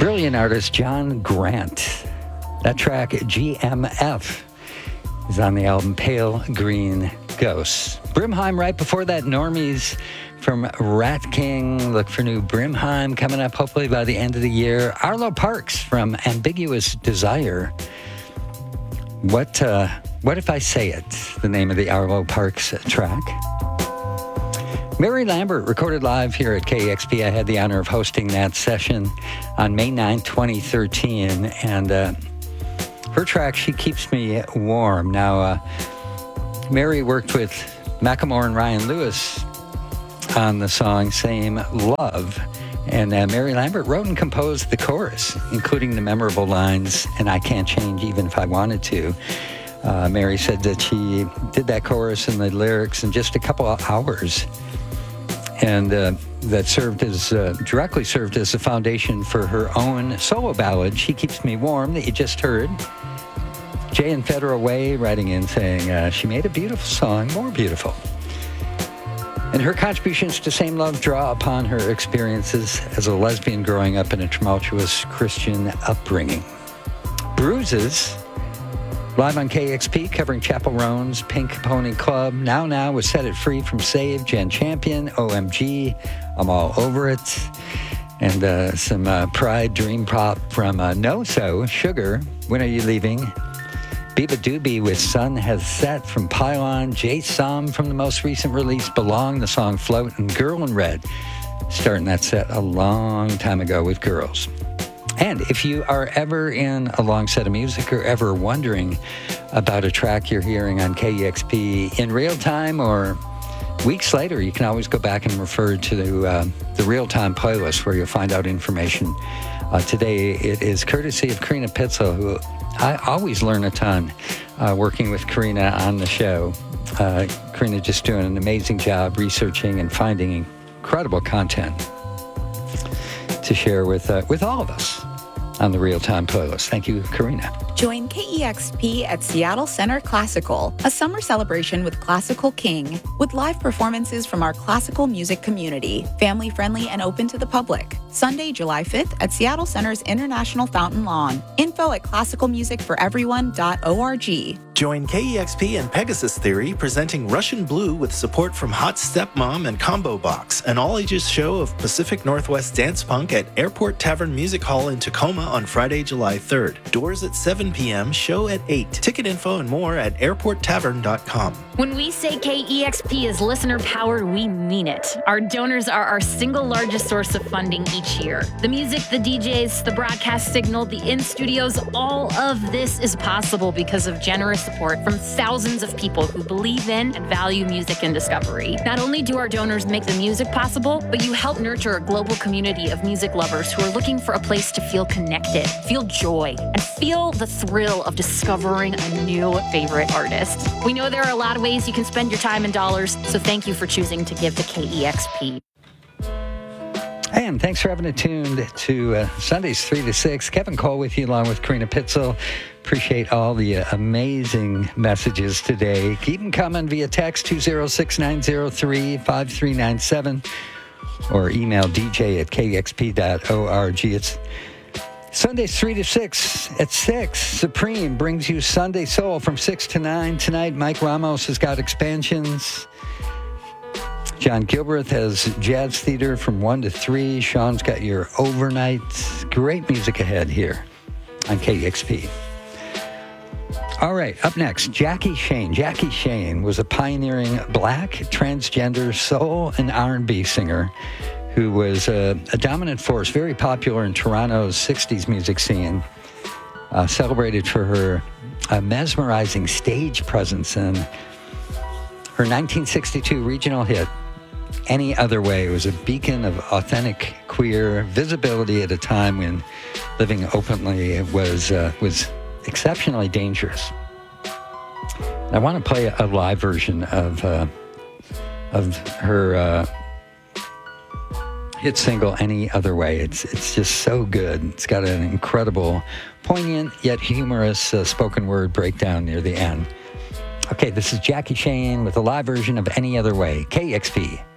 Brilliant artist John Grant. That track, GMF, is on the album Pale Green Ghosts. Brimheim right before that, Normies from Rat King. Look for new Brimheim coming up hopefully by the end of the year. Arlo Parks from Ambiguous Desire. What If I Say It? The name of the Arlo Parks track. Mary Lambert recorded live here at KEXP. I had the honor of hosting that session on May 9, 2013. And her track, She Keeps Me Warm. Now, Mary worked with Macklemore and Ryan Lewis on the song Same Love. And Mary Lambert wrote and composed the chorus, including the memorable lines, "And I can't change even if I wanted to." Mary said that she did that chorus and the lyrics in just a couple of hours. And that directly served as the foundation for her own solo ballad, She Keeps Me Warm, that you just heard. Jay and Federal Way writing in saying, she made a beautiful song, more beautiful. And her contributions to Same Love draw upon her experiences as a lesbian growing up in a tumultuous Christian upbringing. Bruises, live on KEXP, covering Chappell Roan's Pink Pony Club. Now with Set It Free from Save, Jen Champion, OMG, I'm All Over It. And some Pride Dream Pop from No So, Sugar, When Are You Leaving? Biba Doobie with Sun Has Set from Pylon. Jay Som from the most recent release, Belong, the song Float, and Girl in Red, starting that set a long time ago with Girls. And if you are ever in a long set of music or ever wondering about a track you're hearing on KEXP in real time or weeks later, you can always go back and refer to the real-time playlist where you'll find out information. Today, it is courtesy of Karina Pitzel, who I always learn a ton working with Karina on the show. Karina just doing an amazing job researching and finding incredible content to share with all of us on the real-time playlist. Thank you, Karina. Join KEXP at Seattle Center Classical, a summer celebration with Classical King, with live performances from our classical music community, family-friendly and open to the public. Sunday, July 5th at Seattle Center's International Fountain Lawn. Info at classicalmusicforeveryone.org. Join KEXP and Pegasus Theory presenting Russian Blue with support from Hot Stepmom and Combo Box, an all-ages show of Pacific Northwest dance punk at Airport Tavern Music Hall in Tacoma on Friday, July 3rd. Doors at 7 p.m., show at 8. Ticket info and more at airporttavern.com. When we say KEXP is listener-powered, we mean it. Our donors are our single largest source of funding each year. The music, the DJs, the broadcast signal, the in-studios, all of this is possible because of generous support from thousands of people who believe in and value music and discovery. Not only do our donors make the music possible, but you help nurture a global community of music lovers who are looking for a place to feel connected, feel joy, and feel the thrill of discovering a new favorite artist. We know there are a lot of ways you can spend your time and dollars, so thank you for choosing to give to KEXP. And thanks for having it tuned to Sundays 3 to 6. Kevin Cole with you along with Karina Pitzel. Appreciate all the amazing messages today. Keep them coming via text 206-903-5397 or email dj@kexp.org. It's Sundays 3 to 6 at 6. Supreme brings you Sunday Soul from 6 to 9. Tonight, Mike Ramos has got Expansions. John Gilbreth has Jazz Theater from 1 to 3. Sean's got your Overnight. Great music ahead here on KEXP. All right, up next, Jackie Shane. Jackie Shane was a pioneering black transgender soul and R&B singer who was a dominant force, very popular in Toronto's 60s music scene, celebrated for her mesmerizing stage presence and her 1962 regional hit, Any Other Way, was a beacon of authentic queer visibility at a time when living openly was exceptionally dangerous. I want to play a live version of her hit single, Any Other Way. It's just so good. It's got an incredible, poignant yet humorous spoken word breakdown near the end. Okay, this is Jackie Shane with a live version of Any Other Way, KEXP.